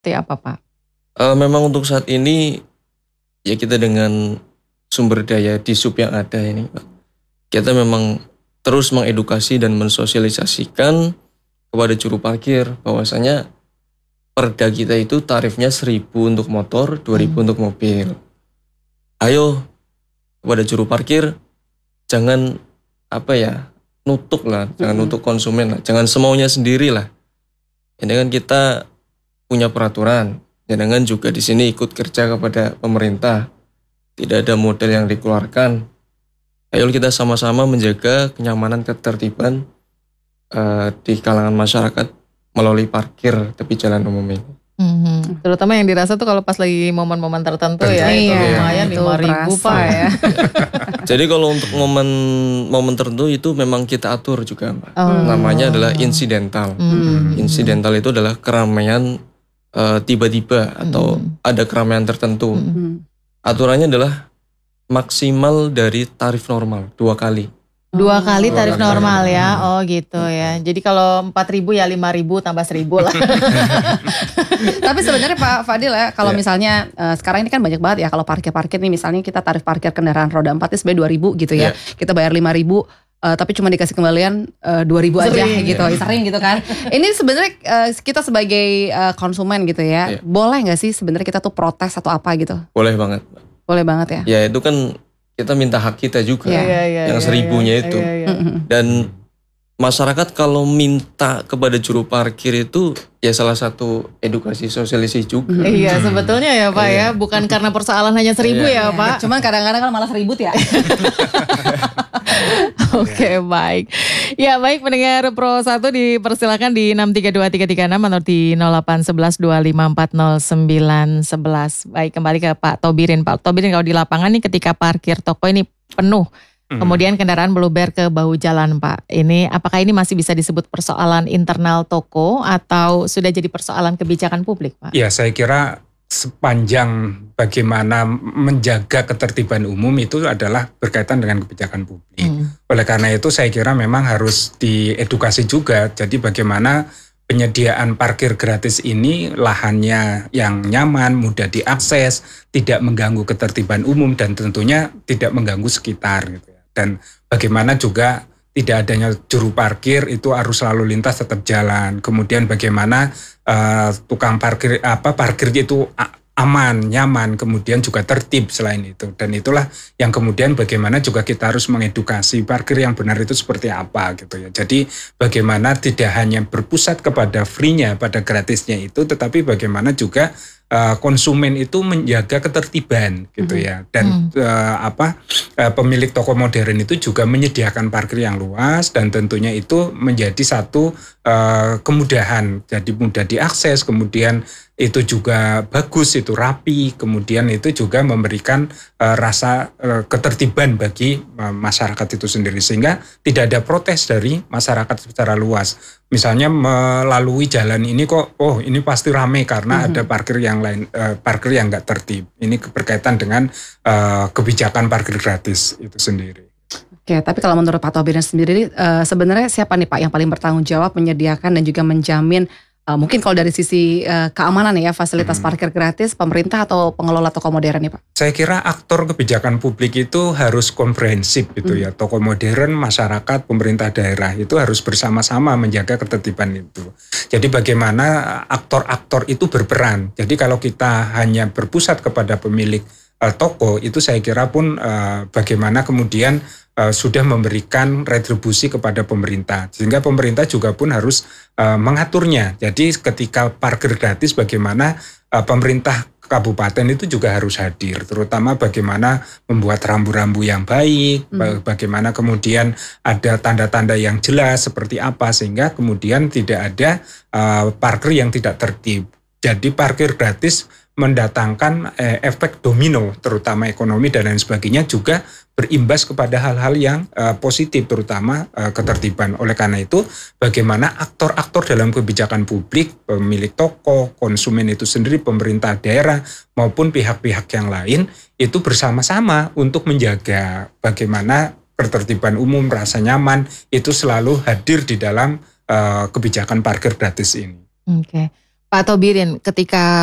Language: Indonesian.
Seperti apa Pak? Memang untuk saat ini ya kita dengan sumber daya di sub yang ada ini Pak, kita memang terus mengedukasi dan mensosialisasikan kepada juru parkir bahwasanya perda kita itu tarifnya 1.000 untuk motor, 2.000 untuk mobil. Ayo kepada juru parkir jangan nutuk lah, jangan nutuk konsumen lah, jangan semaunya sendiri lah. Ini kan kita punya peraturan, jangan juga di sini ikut kerja kepada pemerintah. Tidak ada modal yang dikeluarkan. Ayo kita sama-sama menjaga kenyamanan ketertiban di kalangan masyarakat melalui parkir tepi jalan umum ini. Terutama yang dirasa tuh kalau pas lagi momen-momen tertentu ya, itu lumayan itu 5.000 Pak ya. Jadi kalau untuk momen tertentu itu memang kita atur juga Mbak. Namanya adalah insidental. Insidental itu adalah keramaian tiba-tiba atau ada keramaian tertentu. Aturannya adalah maksimal dari tarif normal 2 kali. 2 kali tarif normal ya, oh gitu ya. Jadi kalau 4.000 ya 5.000 tambah 1.000 lah. Tapi sebenarnya Pak Fadil ya, kalau misalnya sekarang ini kan banyak banget ya kalau parkir-parkir nih, misalnya kita tarif parkir kendaraan roda 4 itu sebenarnya 2.000 gitu ya. Kita bayar 5.000 tapi cuma dikasih kembalian 2.000 aja gitu, sering gitu kan. Ini sebenarnya kita sebagai konsumen gitu ya, boleh nggak sih sebenarnya kita tuh protes atau apa gitu? Boleh banget. Boleh banget ya. Ya itu kan kita minta hak kita juga, yang 1.000-nya itu. Dan masyarakat kalau minta kepada juru parkir itu ya salah satu edukasi sosialisasi juga. Iya sebetulnya ya Pak ya, bukan karena persoalan hanya 1.000 ya Pak. Cuman kadang-kadang kan malah ribut ya. Oke baik. Ya baik, pendengar Pro 1 dipersilakan di 632-336 atau di 0811-2540-911. Baik, kembali ke Pak Tobirin. Pak Tobirin, kalau di lapangan nih ketika parkir toko ini penuh, kemudian kendaraan meluber ke bahu jalan Pak. Apakah ini masih bisa disebut persoalan internal toko atau sudah jadi persoalan kebijakan publik Pak? Ya, saya kira sepanjang bagaimana menjaga ketertiban umum itu adalah berkaitan dengan kebijakan publik. Oleh karena itu saya kira memang harus diedukasi juga. Jadi bagaimana penyediaan parkir gratis ini lahannya yang nyaman, mudah diakses, tidak mengganggu ketertiban umum dan tentunya tidak mengganggu sekitar gitu ya. Dan bagaimana juga tidak adanya juru parkir itu arus lalu lintas tetap jalan. Kemudian bagaimana tukang parkir itu aman, nyaman, kemudian juga tertib selain itu. Dan itulah yang kemudian bagaimana juga kita harus mengedukasi parkir yang benar itu seperti apa gitu ya. Jadi bagaimana tidak hanya berpusat kepada free-nya, pada gratisnya itu, tetapi bagaimana juga konsumen itu menjaga ketertiban gitu ya. Dan pemilik toko modern itu juga menyediakan parkir yang luas dan tentunya itu menjadi satu kemudahan. Jadi mudah diakses, kemudian itu juga bagus, itu rapi, kemudian itu juga memberikan rasa ketertiban bagi masyarakat itu sendiri sehingga tidak ada protes dari masyarakat secara luas. Misalnya melalui jalan ini kok, ini pasti ramai karena ada parkir yang lain, parkir yang nggak tertib. Ini berkaitan dengan kebijakan parkir gratis itu sendiri. Oke, tapi kalau menurut Pak Tobirin sendiri, sebenarnya siapa nih Pak yang paling bertanggung jawab menyediakan dan juga menjamin mungkin kalau dari sisi keamanan ya fasilitas parkir gratis, pemerintah atau pengelola toko modern nih Pak? Saya kira aktor kebijakan publik itu harus komprehensif gitu ya. Toko modern, masyarakat, pemerintah daerah itu harus bersama-sama menjaga ketertiban itu. Jadi bagaimana aktor-aktor itu berperan. Jadi kalau kita hanya berpusat kepada pemilik toko itu saya kira pun bagaimana kemudian sudah memberikan retribusi kepada pemerintah. Sehingga pemerintah juga pun harus mengaturnya. Jadi ketika parkir gratis bagaimana pemerintah kabupaten itu juga harus hadir. Terutama bagaimana membuat rambu-rambu yang baik, bagaimana kemudian ada tanda-tanda yang jelas seperti apa. Sehingga kemudian tidak ada parkir yang tidak tertib. Jadi parkir gratis mendatangkan efek domino, terutama ekonomi dan lain sebagainya juga berimbas kepada hal-hal yang positif, terutama ketertiban. Oleh karena itu, bagaimana aktor-aktor dalam kebijakan publik, pemilik toko, konsumen itu sendiri, pemerintah daerah, maupun pihak-pihak yang lain, itu bersama-sama untuk menjaga bagaimana ketertiban umum, rasa nyaman, itu selalu hadir di dalam kebijakan parkir gratis ini. Oke. Pak Tobirin, ketika